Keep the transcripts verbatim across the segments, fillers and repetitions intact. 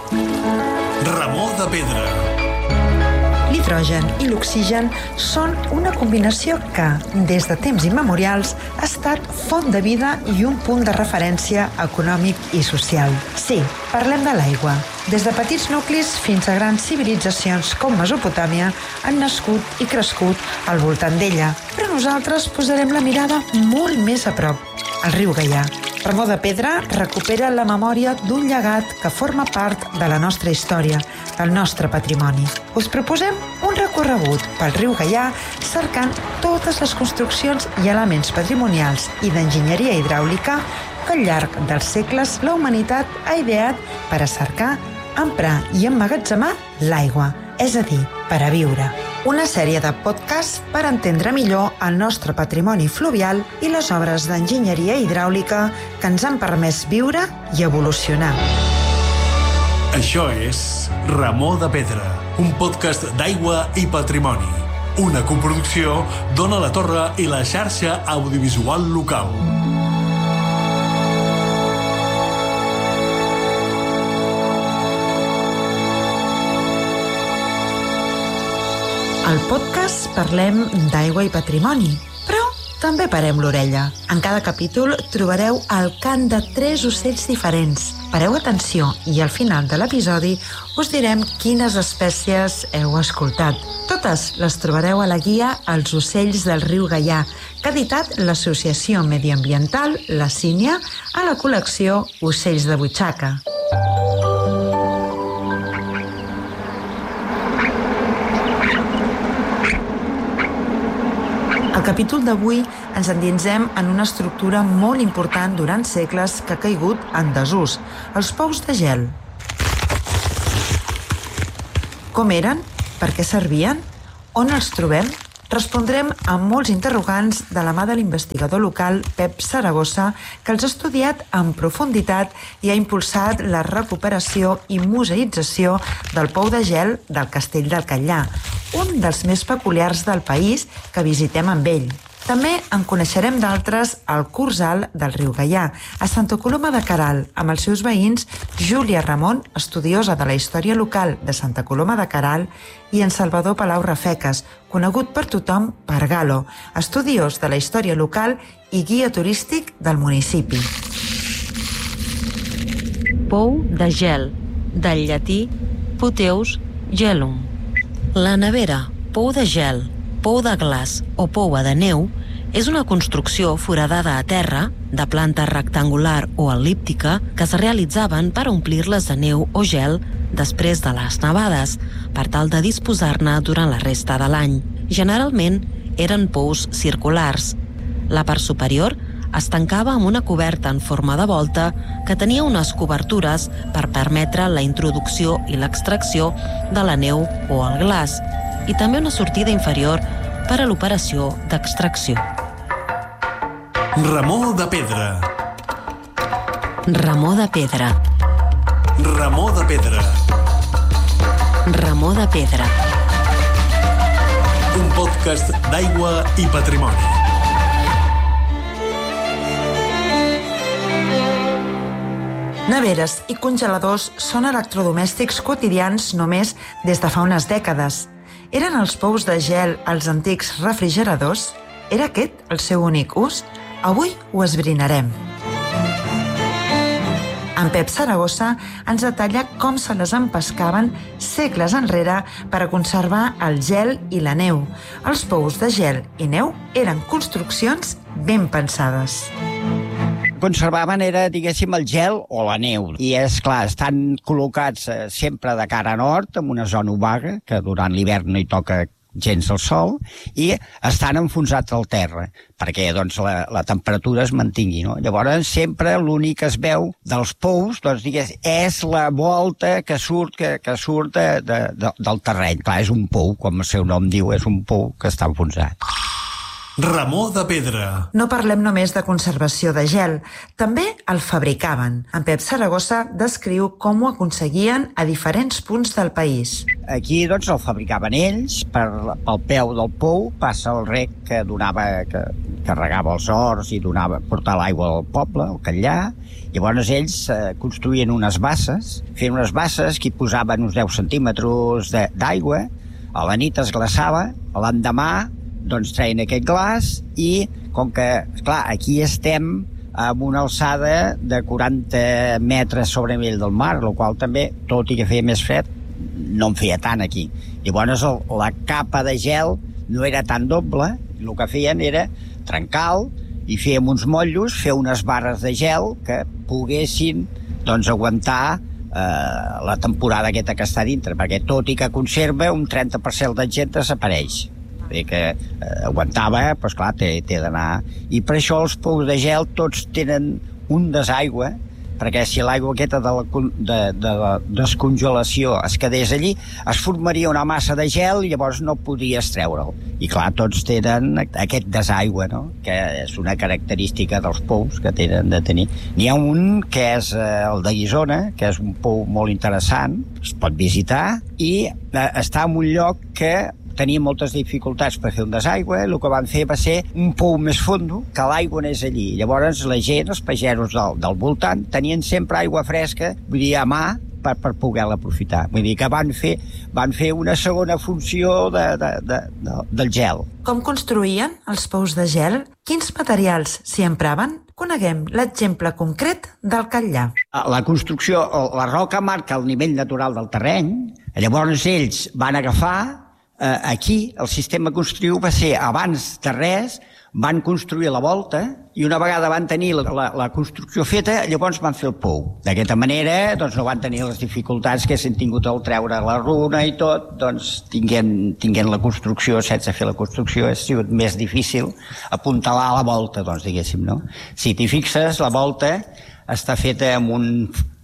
Remor de pedra. L'hidrogen i l'oxigen són una combinació que, des de temps immemorials, ha estat font de vida i un punt de referència econòmic i social. Sí, parlem de l'aigua. Des de petits nuclis fins a grans civilitzacions com Mesopotàmia han nascut i crescut al voltant d'ella. Però nosaltres posarem la mirada molt més a prop, al riu Gaià. Remor de pedra recupera la memòria d'un llegat que forma part de la nostra història, del nostre patrimoni. Us proposem un recorregut pel riu Gaià cercant totes les construccions i elements patrimonials i d'enginyeria hidràulica que al llarg dels segles la humanitat ha ideat per a cercar, emprar i emmagatzemar l'aigua, és a dir, per a viure. Una sèrie de podcasts per entendre millor el nostre patrimoni fluvial i les obres d'enginyeria hidràulica que ens han permès viure i evolucionar. Això és Remor de pedra, un podcast d'aigua i patrimoni. Una coproducció d'Ona la Torre i la xarxa audiovisual local. Al podcast parlem d'aigua i patrimoni, però també parem l'orella. En cada capítol trobareu el cant de tres ocells diferents. Pareu atenció i al final de l'episodi us direm quines espècies heu escoltat. Totes les trobareu a la guia Els ocells del riu Gaià, que ha editat l'Associació Mediambiental La Sínia a la col·lecció Ocells de Butxaca. Al capítol d'avui ens endinsem en una estructura molt important durant segles que ha caigut en desús, els pous de gel. Com eren? Per què servien? On els trobem? Respondrem a molts interrogants de la mà de l'investigador local Pep Saragossa, que els ha estudiat en profunditat i ha impulsat la recuperació i museïtzació del pou de gel del Castell del Catllar, un dels més peculiars del país que visitem amb ell. També en coneixerem d'altres al curs alt del riu Gaià, a Santa Coloma de Queralt, amb els seus veïns Júlia Ramon, estudiosa de la història local de Santa Coloma de Queralt, i en Salvador Palau Rafeques, conegut per tothom per Galo, estudiós de la història local i guia turístic del municipi. Pou de gel, del llatí puteus gelum. La nevera, pou de gel, pou de glaç o poua de neu és una construcció foradada a terra, de planta rectangular o el·líptica, que es realitzaven per omplir-les de neu o gel després de les nevades, per tal de disposar-ne durant la resta de l'any. Generalment eren pous circulars. La part superior es tancava amb una coberta en forma de volta que tenia unes cobertures per permetre la introducció i l'extracció de la neu o el glaç, i també una sortida inferior per a l'operació d'extracció. Remor de pedra. Remor de pedra. Remor de pedra. Remor de pedra. Un podcast d'aigua i patrimoni. Neveres i congeladors són electrodomèstics quotidians només des de fa unes dècades. Eren els pous de gel els antics refrigeradors? Era aquest el seu únic ús? Avui ho esbrinarem. En Pep Saragossa ens detalla com se les empescaven segles enrere per a conservar el gel i la neu. Els pous de gel i neu eren construccions ben pensades. Conservaven era, diguéssim, el gel o la neu. I, és clar, estan col·locats eh, sempre de cara a nord, en una zona obaga, que durant l'hivern no hi toca gens el sol, i estan enfonsats al terra, perquè doncs, la, la temperatura es mantingui. No? Llavors, sempre l'únic que es veu dels pous doncs, digués, és la volta que surt, que, que surt de, de, de, del terreny. Clar, és un pou, com el seu nom diu, és un pou que està enfonsat. Remor de pedra. No parlem només de conservació de gel, també el fabricaven. En Pep Saragossa descriu com ho aconseguien a diferents punts del país. Aquí doncs el fabricaven ells, per, pel peu del pou passa el rec que donava, que que regava els horts i donava, portava l'aigua al poble, al Catllà. Llavors ells eh, construïen unes basses, feien unes basses que hi posaven uns deu centímetres d'aigua, a la nit es glaçava, l'endemà doncs treien aquest glaç i com que, clar, aquí estem amb una alçada de quaranta metres sobre nivell del mar, el qual també, tot i que feia més fred, no en feia tant aquí. Llavors el, la capa de gel no era tan doble, el que feien era trencar-lo i fèiem uns motllos, fer unes barres de gel que poguessin doncs, aguantar eh, la temporada aquesta que està dintre, perquè tot i que conserva, un trenta per cent de gent desapareix. Vull dir que eh, aguantava, doncs clar, té, té d'anar... I per això els pous de gel tots tenen un desaigua, perquè si l'aigua aquesta de la, de, de la descongelació es quedés allí, es formaria una massa de gel i llavors no podies treure'l. I clar, tots tenen aquest desaigua, no? Que és una característica dels pous que tenen de tenir. N'hi ha un que és eh, el de Guissona, que és un pou molt interessant, es pot visitar, i eh, està en un lloc que tenia moltes dificultats per fer un desaigüe. El que van fer va ser un pou més fondo, que l'aigua anés allí. Llavors la gent, els pagesos del, del voltant, tenien sempre aigua fresca, vull dir, a mà, per, per poder-la aprofitar. Vull dir que van fer, van fer una segona funció de, de, de, de, del gel. Com construïen els pous de gel? Quins materials s'hi empraven? Coneguem l'exemple concret del Catllà. La construcció, la roca marca el nivell natural del terreny, llavors ells van agafar Eh, aquí el sistema constructiu va ser, abans de res, van construir la volta i una vegada van tenir la, la, la construcció feta, llavors van fer el pou. D'aquesta manera doncs, no van tenir les dificultats que s'han tingut al treure la runa i tot, doncs tinguent, tinguent la construcció, sense fer la construcció, ha sigut més difícil apuntalar la volta, doncs, diguéssim, no? Si t'hi fixes, la volta està feta amb un,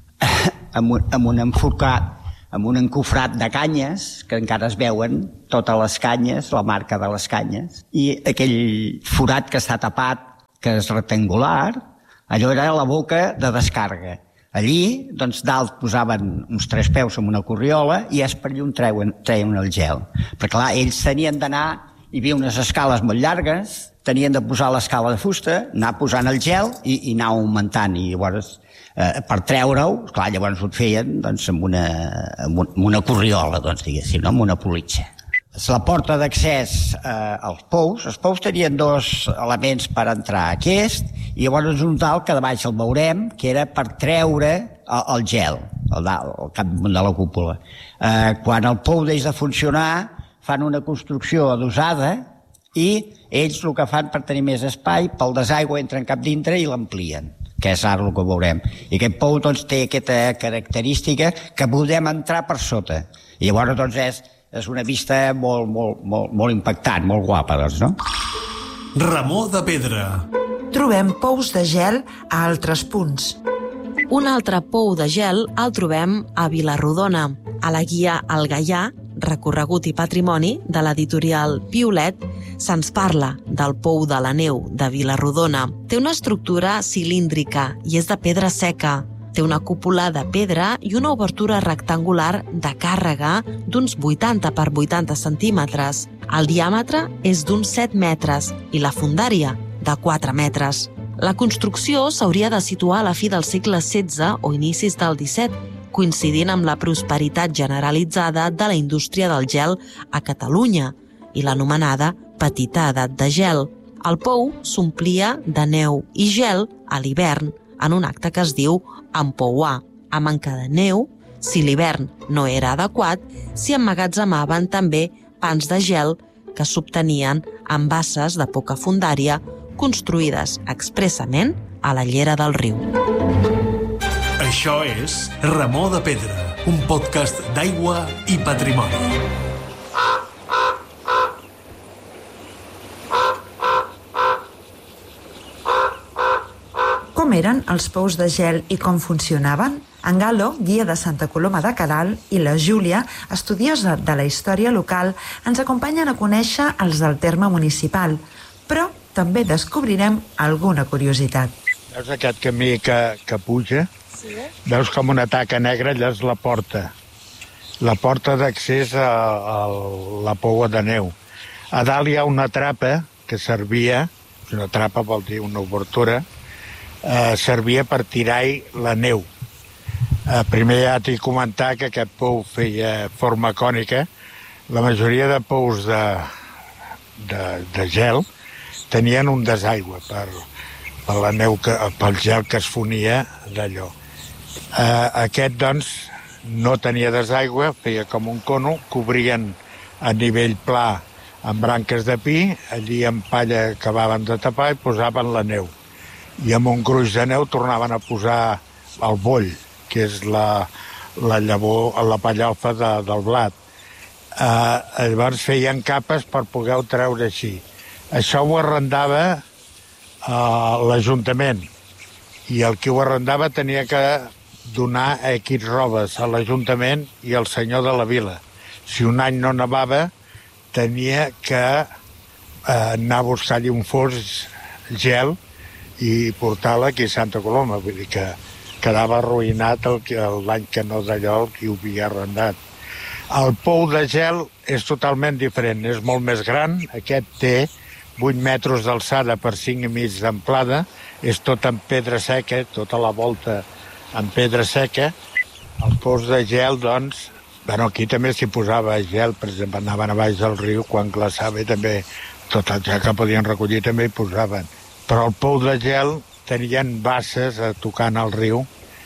amb un, amb un enforcat, amb un encofrat de canyes, que encara es veuen totes les canyes, la marca de les canyes, i aquell forat que està tapat, que és rectangular, allò era la boca de descàrrega. Allí, doncs, dalt posaven uns tres peus amb una corriola i és per allà on treuen, treuen el gel. Perquè, clar, ells tenien d'anar, hi havia unes escales molt llargues, tenien de posar l'escala de fusta, anar posant el gel i, i anar augmentant, i llavors Eh, per treure-ho, clar, llavors ho feien doncs, amb, una, amb una corriola, doncs, diguéssim, no? Amb una politxa. És la porta d'accés eh, als pous. Els pous tenien dos elements per entrar, aquest, i llavors un dalt, que de baix el veurem, que era per treure el, el gel, el dalt, el cap de la cúpula. Eh, quan el pou deix de funcionar, fan una construcció adosada i ells el que fan per tenir més espai, pel desaigüe entren cap dintre i l'amplien, que és ara el que veurem. I aquest pou doncs, té aquesta característica que podem entrar per sota. I llavors doncs, és, és una vista molt, molt, molt, molt impactant, molt guapa, doncs, no? Ramó de Pedra. Trobem pous de gel a altres punts. Un altre pou de gel el trobem a Vila-rodona, a la guia El Gaià, recorregut i patrimoni de l'editorial Piolet, se'ns parla del pou de la neu de Vila-rodona. Té una estructura cilíndrica i és de pedra seca. Té una cúpula de pedra i una obertura rectangular de càrrega d'uns vuitanta per vuitanta centímetres. El diàmetre és d'uns set metres i la fondària de quatre metres. La construcció s'hauria de situar a la fi del segle setze o inicis del disset, coincidint amb la prosperitat generalitzada de la indústria del gel a Catalunya i l'anomenada petita edat de gel. El pou s'omplia de neu i gel a l'hivern en un acte que es diu empouar. A manca de neu, si l'hivern no era adequat, s'hi emmagatzemaven també pans de gel que s'obtenien en basses de poca fondària construïdes expressament a la llera del riu. Això és Ramó de Pedra, un podcast d'aigua i patrimoni. Com eren els pous de gel i com funcionaven? En Galo, guia de Santa Coloma de Queralt, i la Júlia, estudiosa de la història local, ens acompanyen a conèixer els del terme municipal, però també descobrirem alguna curiositat. Veus aquest camí que, que puja? Sí. Veus com una taca negra, allà és la porta. La porta d'accés a, a la poua de neu. A dalt hi ha una trapa que servia una trapa vol dir una obertura, eh, servia per tirar-hi la neu. Eh, primer ja t'he comentat que aquest pou feia forma cònica. La majoria de pous de, de, de gel tenien un desaigüe per, per la neu, que, pel gel que es fonia d'allò. Eh, aquest, doncs, no tenia desaigüe, feia com un cono, cobrien a nivell pla amb branques de pi, allí amb palla acabaven de tapar i posaven la neu. I amb un gruix de neu tornaven a posar el boll, que és la, la llavor, la pallolfa de, del blat. Eh, llavors feien capes per poder-ho treure així. Això ho arrendava eh, l'Ajuntament, i el que ho arrendava tenia que donar equis robes a l'Ajuntament i al senyor de la vila. Si un any no nevava, tenia que eh, anar a buscar-hi un fos gel i portar-la aquí a Santa Coloma. Vull dir que quedava arruïnat l'any que no d'allò el que ho havia arrendat. El pou de gel és totalment diferent, és molt més gran. Aquest té vuit metres d'alçada per cinc i mig d'amplada, és tot en pedra seca, tota la volta en pedra seca. El pous de gel, doncs, bueno, aquí també s'hi posava gel, per exemple, anaven a baix del riu, quan glaçava i també tot el gel que podien recollir també hi posaven. Però el pou de gel tenien basses a tocant al riu,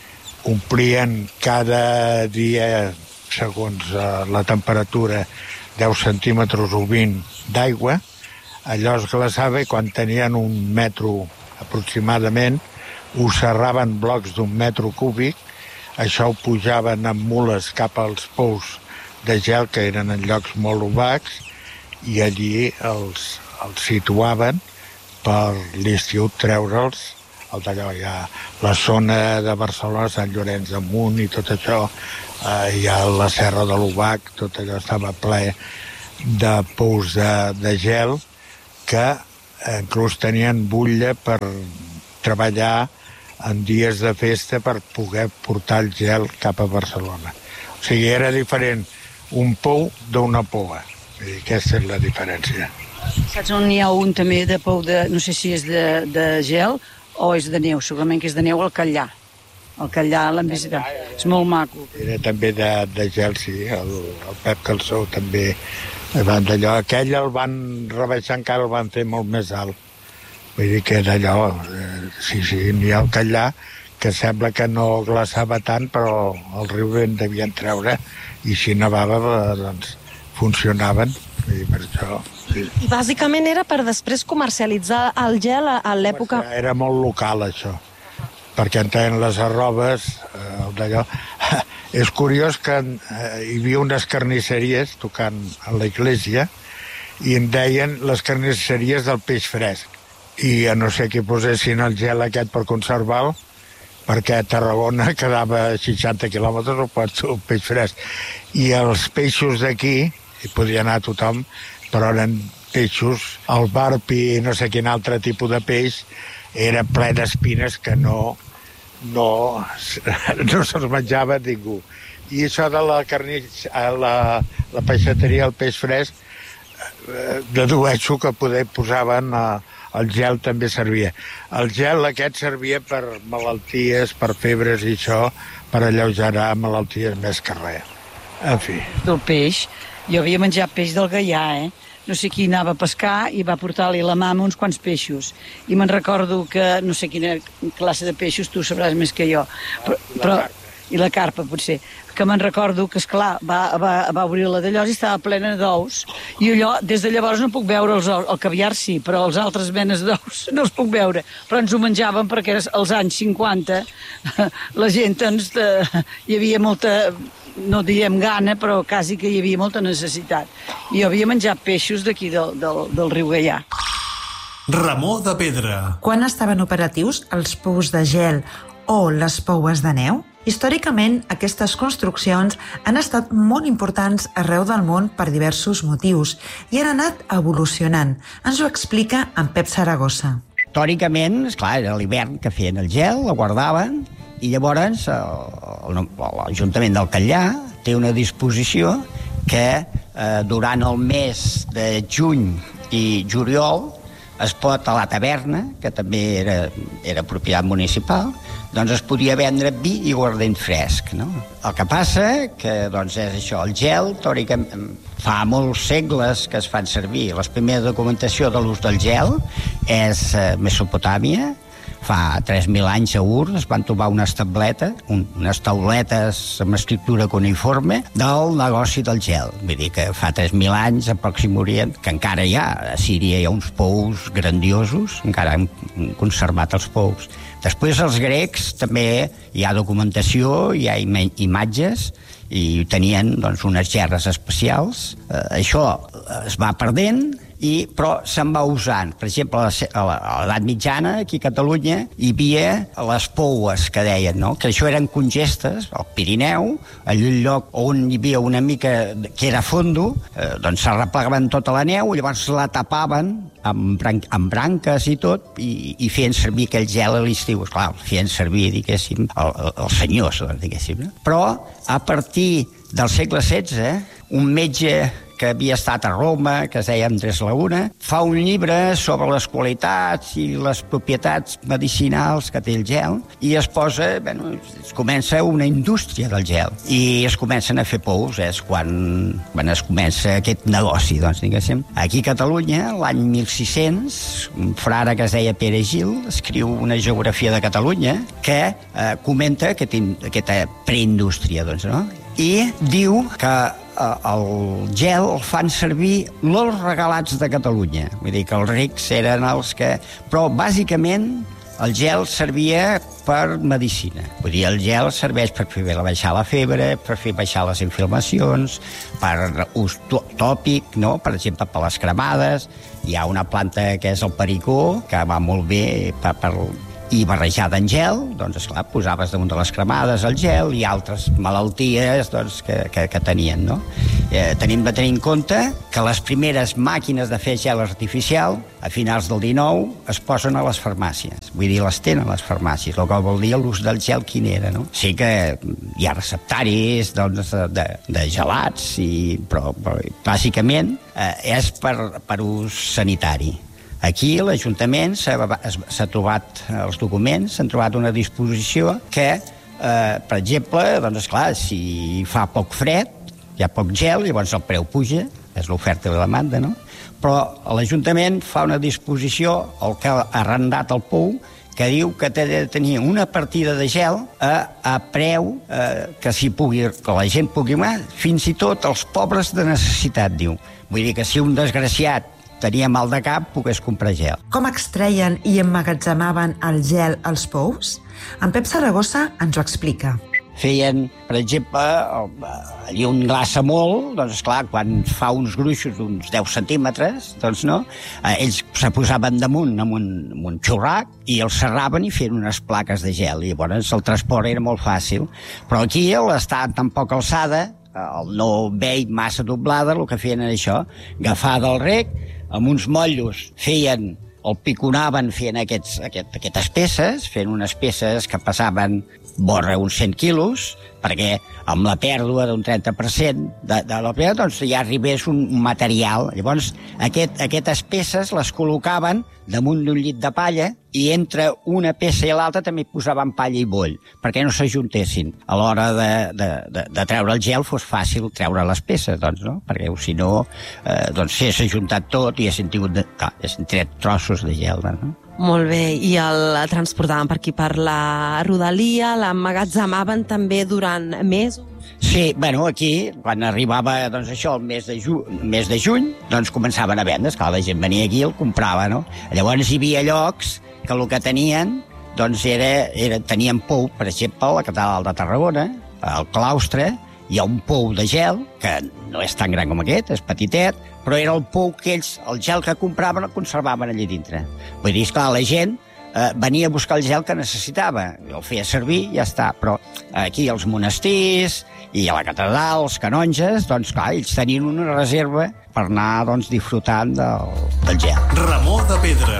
omplien cada dia, segons la temperatura, deu centímetres o vint d'aigua, allò es glaçava i quan tenien un metro aproximadament, ho serraven blocs d'un metro cúbic, això ho pujaven amb mules cap als pous de gel, que eren en llocs molt obacs, i allí els, els situaven per l'estiu treure'ls. El d'allò, hi ha la zona de Barcelona, Sant Llorenç d'Amunt i tot això, eh, hi ha la Serra de l'Obac, tot allò estava ple de pous de, de gel que inclús tenien butlla per treballar en dies de festa per poder portar el gel cap a Barcelona. O sigui, era diferent un pou d'una poua. I aquesta és la diferència. Saps on hi ha un també de pou de, no sé si és de, de gel o és de neu? Segurament que és de neu al Catllà. El Catllà l'hem visitat. És molt maco. Era també de, de gel, sí. El, el Pep Calçó també van d'allò. Aquell el van rebaixar, encara el van fer molt més alt. Vull dir que d'allò, eh, sí, sí, n'hi ha el Catllà, que sembla que no glaçava tant, però el riu en devien treure, i si nevava, doncs, funcionaven. I per això, sí. I bàsicament era per després comercialitzar el gel a, a l'època... Era molt local, això, perquè en tenen les arrobes, eh, d'allò. És curiós que eh, hi havia unes carnisseries tocant a la església i en deien les carnisseries del peix fresc. I a no ser que posessin el gel aquest per conservar-lo, perquè a Tarragona quedava a seixanta quilòmetres o pot ser un peix fresc. I els peixos d'aquí, hi podia anar tothom, però eren peixos, el barbi i no sé quin altre tipus de peix, era ple d'espines que no, no, no se'ls menjava ningú. I això de la carnissa, la, la peixateria, el peix fresc, dedueixo que poder posaven a, el gel també servia. El gel aquest servia per malalties, per febres i això, per alleugerar malalties més que res. En fi. Del peix. Jo havia menjat peix del Gaià, eh? No sé qui anava a pescar i va portar-li la mà amb uns quants peixos. I me'n recordo que, no sé quina classe de peixos, tu sabràs més que jo. Però, però, I la carpa, potser. Que me'n recordo que, esclar, va, va, va obrir la d'allòs i estava plena d'ous. I allò, des de llavors no puc veure els ous. El caviar sí, però els altres menes d'ous no els puc veure. Però ens ho menjàvem perquè als anys cinquanta la gent, doncs, de, hi havia molta, no diem gana, però quasi que hi havia molta necessitat. I jo havia menjat peixos d'aquí del, del, del riu Gaià. Ramó de Pedra. Quan estaven operatius els pous de gel o les poues de neu? Històricament, aquestes construccions han estat molt importants arreu del món per diversos motius i han anat evolucionant. Ens ho explica en Pep Saragossa. Històricament, esclar, era l'hivern que feien el gel, el guardaven, i llavors l'Ajuntament del Catllà té una disposició que eh, durant el mes de juny i juliol es pot a la taverna, que també era, era propietat municipal, doncs es podia vendre vi i guardent fresc, no? El que passa que doncs és això, el gel, teòricament, fa molts segles que es fan servir. La primera documentació de l'ús del gel és a Mesopotàmia. Fa tres mil anys a Ur es van trobar unes tabletes, un, unes tauletes amb escriptura cuneiforme del negoci del gel. Vull dir que fa tres mil anys a Pròxim Orient, que encara hi ha, a Síria hi ha uns pous grandiosos, encara han conservat els pous. Després els grecs també hi ha documentació, hi ha im imatges, i tenien doncs, unes gerres especials. Eh, això es va perdent, i, però se'n va usant. Per exemple, a l'edat mitjana, aquí a Catalunya, hi havia les poues que deien, no? Que això eren congestes, al Pirineu, allà un lloc on hi havia una mica que era fondo, eh, doncs s'arreplegaven tota la neu, llavors la tapaven amb, bran amb branques i tot, i, i feien servir aquell gel a l'estiu. Clar, feien servir, diguéssim, el, els senyors, doncs, diguéssim. Però, a partir del segle setze, un metge que havia estat a Roma, que es deia Andrés Laguna, fa un llibre sobre les qualitats i les propietats medicinals que té el gel, i es posa, bueno, es comença una indústria del gel, i es comencen a fer pous, és quan, quan es comença aquest negoci, doncs, diguéssim. Aquí a Catalunya, l'any mil sis-cents, un frare que es deia Pere Gil escriu una geografia de Catalunya que eh, comenta aquest, aquesta preindústria, doncs, no? I diu que el gel el fan servir els regalats de Catalunya. Vull dir que els rics eren els que... Però, bàsicament, el gel servia per medicina. Vull dir, el gel serveix per fer baixar la febre, per fer baixar les inflamacions, per ús tòpic, no? Per exemple, per les cremades. Hi ha una planta que és el pericó, que va molt bé per... per i barrejada en gel, doncs, esclar, posaves damunt de les cremades el gel i altres malalties doncs, que, que, que tenien, no? Eh, tenim de tenir en compte que les primeres màquines de fer gel artificial, a finals del dinou, es posen a les farmàcies. Vull dir, les tenen les farmàcies, el que vol dir l'ús del gel quin era, no? Sí que hi ha receptaris doncs, de, de, de gelats, i, però, però bàsicament eh, és per, per ús sanitari. Aquí l'Ajuntament s'ha trobat, els documents, s'han trobat una disposició que, eh, per exemple, doncs, esclar, si fa poc fred, hi ha poc gel, llavors el preu puja, és l'oferta i la demanda, no? Però l'Ajuntament fa una disposició, el que ha arrendat el pou, que diu que té de tenir una partida de gel a, a preu eh, que, si pugui, que la gent pugui, fins i tot els pobres de necessitat, diu. Vull dir que si un desgraciat tenia mal de cap, pogués comprar gel. Com extreien i emmagatzemaven el gel als pous? En Pep Saragossa ens ho explica. Feien, per exemple, allí un glaça molt, doncs, esclar, quan fa uns gruixos d'uns deu centímetres, doncs, no? Ells se posaven damunt amb un, amb un xurrac i el serraven i feien unes plaques de gel. I llavors el transport era molt fàcil. Però aquí, a l'estar tan poc alçada, el no vell massa doblada, el que feien era això, agafar del rec, amb uns motllos feien, el piconaven fent aquests, aquest, aquestes peces, fent unes peces que passaven vora uns cent quilos, perquè amb la pèrdua d'un trenta per cent de, de la pèrdua, doncs ja arribés un material. Llavors, aquest, aquestes peces les col·locaven damunt d'un llit de palla i entre una peça i l'altra també posaven palla i boll, perquè no s'ajuntessin. A l'hora de, de, de, de treure el gel fos fàcil treure les peces, doncs, no? Perquè si no, eh, doncs s'ha ajuntat tot i s'han tingut, ah, tret trossos de gel, no? Molt bé, i el transportaven per aquí per la rodalia, l'emmagatzemaven també durant mesos? Sí, bueno, aquí, quan arribava, doncs, això, el mes de, ju mes de juny, doncs començaven a vendre, esclar, la gent venia aquí i el comprava, no? Llavors hi havia llocs que el que tenien, doncs, era, era, tenien pou, per exemple, a la catedral de Tarragona, al claustre, hi ha un pou de gel, que no és tan gran com aquest, és petitet, però era el pou que ells, el gel que compraven, el conservaven allà dintre. Vull dir, esclar, la gent eh, venia a buscar el gel que necessitava, el feia servir i ja està, però aquí als monestirs i a la catedral, els canonges, doncs clar, ells tenien una reserva per anar, doncs, disfrutant del, del gel. Ramó de Pedra.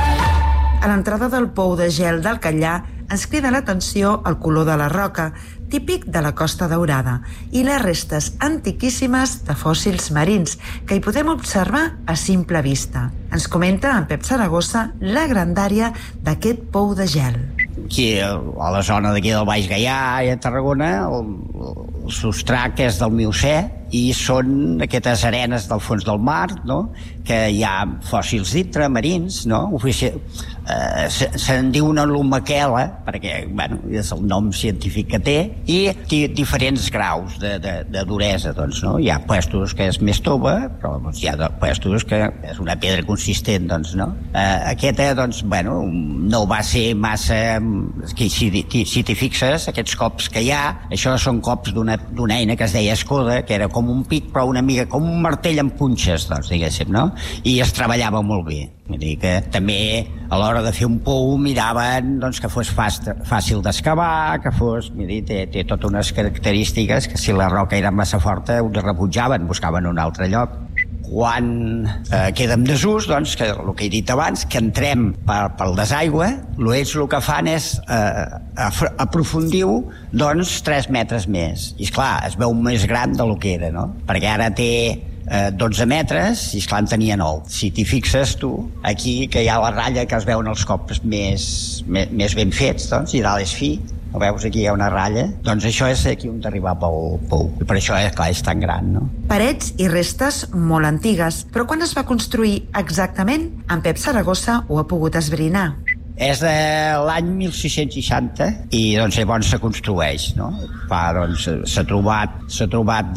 A l'entrada del pou de gel del Catllà ens crida l'atenció el color de la roca. típic de la Costa Daurada, i les restes antiquíssimes de fòssils marins que hi podem observar a simple vista. Ens comenta en Pep Saragossa la grandària d'aquest pou de gel. Aquí, a la zona d'aquí del Baix Gaià i a Tarragona, el, el substrat és del Miocè i són aquestes arenes del fons del mar, no?, que hi ha fòssils dintre, marins, no? Oficial, eh, se'n diu una lumaquela, perquè, bueno, és el nom científic que té, i té diferents graus de, de, de duresa, doncs, no? Hi ha puestos que és més tova, però doncs, hi ha puestos que és una pedra consistent, doncs, no? Eh, aquesta, doncs, bueno, no va ser massa... Que si, si t'hi fixes, aquests cops que hi ha, això són cops d'una eina que es deia escoda, que era com un pic, però una mica com un martell amb punxes, doncs, diguéssim, no? I es treballava molt bé. Vull dir que també a l'hora de fer un pou miraven, doncs, que fos fàcil d'excavar, que fos... Vull dir, té, té totes unes característiques que si la roca era massa forta ho rebutjaven, buscaven un altre lloc. Quan eh, queda en desús, doncs, que el que he dit abans, que entrem per, pel desaigüe, ells el que fan és eh, aprofundir-ho, doncs, tres metres més. I, esclar, es veu més gran del que era, no? Perquè ara té eh, dotze metres i, esclar, en tenia nou. Si t'hi fixes tu, aquí que hi ha la ratlla que es veuen els cops més, més, més ben fets, doncs, i dalt és fi, ho veus, aquí hi ha una ratlla, doncs això és aquí on t'arriba pel pou, i per això, és clar, és tan gran, no? Parets i restes molt antigues, però quan es va construir exactament, en Pep Saragossa ho ha pogut esbrinar. És de l'any mil sis-cents seixanta i doncs llavors se construeix, no? Fa, doncs, s'ha trobat, s'ha trobat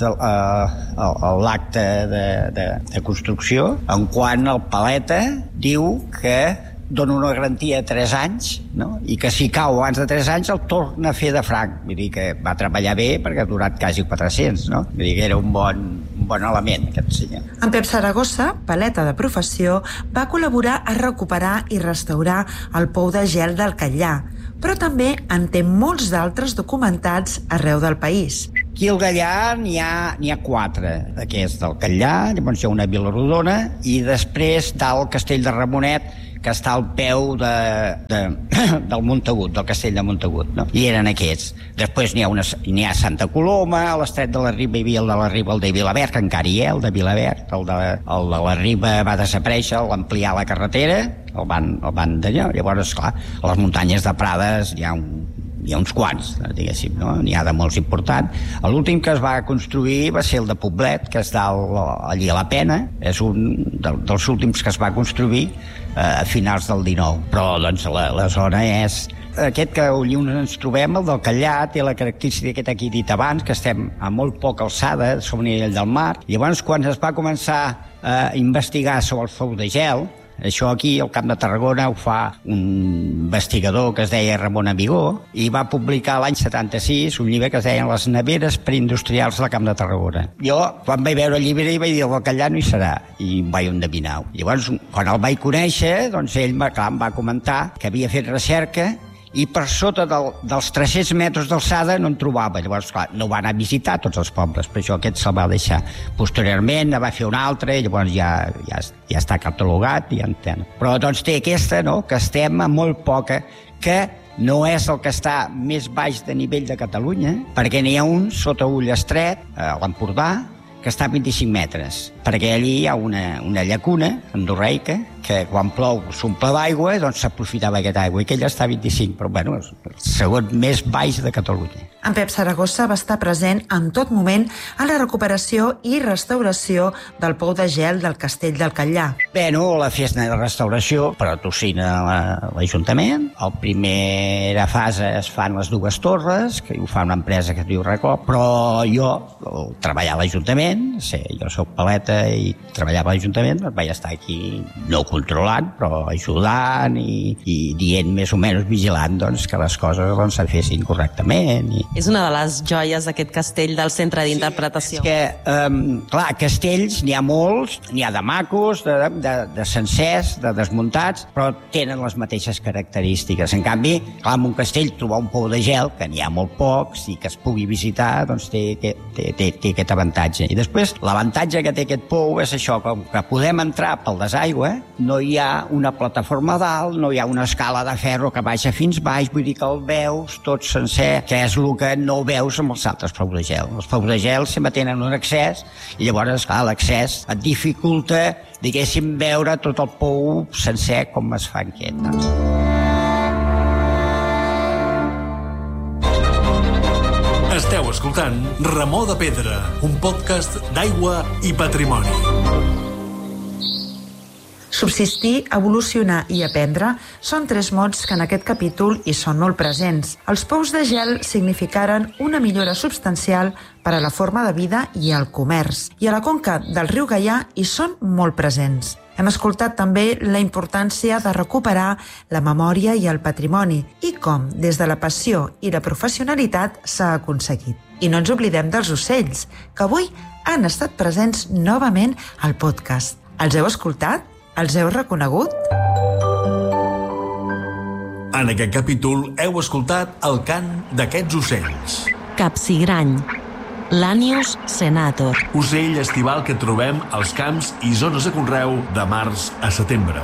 eh, l'acte de, de, de construcció, en quan el paleta diu que dona una garantia de tres anys, no? I que si cau abans de tres anys el torna a fer de franc. Vull dir que va treballar bé perquè ha durat quasi quatre-cents, no? Vull dir que era un bon, un bon element, aquest senyor. En Pep Saragossa, paleta de professió, va col·laborar a recuperar i restaurar el pou de gel del Catllar, però també en té molts d'altres documentats arreu del país. Aquí al Catllar n'hi ha, n'hi ha quatre, d'aquests del Catllar, llavors hi ha una Vilarodona i després dalt el Castell de Ramonet, que està al peu de, de, del Montagut, del castell de Montagut, no? I eren aquests. Després n'hi ha, una, n'hi ha Santa Coloma, a l'Estret de la Riba hi havia el de la Riba, el de Vilaverd, que encara hi ha, el de Vilaverd, el de, el de la Riba va desaparèixer, l'ampliar la carretera, el van, el van d'allò. Llavors, esclar, a les muntanyes de Prades hi ha un hi ha uns quants, diguéssim, no? N'hi ha de molts importants. L'últim que es va construir va ser el de Poblet, que està allí a la Pena, és un dels últims que es va construir a finals del dinou, però doncs la, la zona és... Aquest que allí on ens trobem, el del Catllar, té la característica que he dit abans, que estem a molt poca alçada sobre el nivell del mar. Llavors, quan es va començar a investigar sobre el pou de gel, això aquí, al Camp de Tarragona, ho fa un investigador que es deia Ramon Amigó i va publicar l'any setanta-sis un llibre que es deia Les neveres preindustrials del Camp de Tarragona. Jo, quan vaig veure el llibre, vaig dir el Catllar no hi serà, i em vaig endevinar. Llavors, quan el vaig conèixer, doncs ell clar, em va comentar que havia fet recerca i per sota del, dels tres-cents metres d'alçada no en trobava. Llavors, clar, no va anar a visitar tots els pobles, per això aquest se'l va deixar. Posteriorment va fer un altre, i llavors ja, ja, ja està catalogat, ja entén. Però doncs té aquesta, no?, que estem a molt poca, que no és el que està més baix de nivell de Catalunya, perquè n'hi ha un sota Ullestret, a l'Empordà, que està a vint-i-cinc metres, perquè allí hi ha una, una llacuna endorreica que quan plou s'omple d'aigua, doncs s'aprofitava aquesta aigua, i aquella està a vint-i-cinc, però bueno, és el segon més baix de Catalunya. En Pep Saragossa va estar present en tot moment a la recuperació i restauració del pou de gel del Castell del Catllar. Bueno, la festa de restauració patrocina l'Ajuntament. La primera fase es fan les dues torres, que ho fa una empresa que es diu Recop, però jo, al treballar a l'Ajuntament, sé, jo soc paleta i treballava a l'Ajuntament, doncs vaig estar aquí no controlant, però ajudant i, i dient més o menys vigilant doncs, que les coses doncs, se fessin correctament. I... És una de les joies d'aquest castell del centre d'interpretació. Sí, és que, um, clar, castells n'hi ha molts, n'hi ha de macos, de, de, de sencers, de desmuntats, però tenen les mateixes característiques. En canvi, clar, en un castell trobar un pou de gel, que n'hi ha molt pocs i que es pugui visitar, doncs té, té, té, té, té aquest avantatge. I després, l'avantatge que té aquest pou és això, com que podem entrar pel desaigüe, no hi ha una plataforma dalt, no hi ha una escala de ferro que baixa fins baix, vull dir que el veus tot sencer, que és el que no veus amb els altres pous de gel. Els pous de gel sempre tenen un accés i llavors, clar, l'accés et dificulta, diguéssim, veure tot el pou sencer com es fa aquest. Doncs. Esteu escoltant Remor de Pedra, un podcast d'aigua i patrimoni. Subsistir, evolucionar i aprendre són tres mots que en aquest capítol hi són molt presents. Els pous de gel significaren una millora substancial per a la forma de vida i el comerç. I a la conca del riu Gaià hi són molt presents. Hem escoltat també la importància de recuperar la memòria i el patrimoni i com, des de la passió i la professionalitat, s'ha aconseguit. I no ens oblidem dels ocells, que avui han estat presents novament al podcast. Els heu escoltat? Els heu reconegut? En aquest capítol heu escoltat el cant d'aquests ocells. Capsigrany, Lanius senator. Ocell estival que trobem als camps i zones de conreu de març a setembre.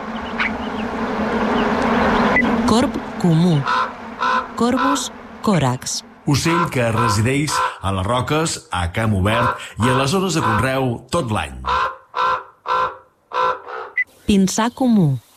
Corb comú, Corvus corax. Ocell que resideix a les roques, a camp obert i a les zones de conreu tot l'any. Pinsà comú,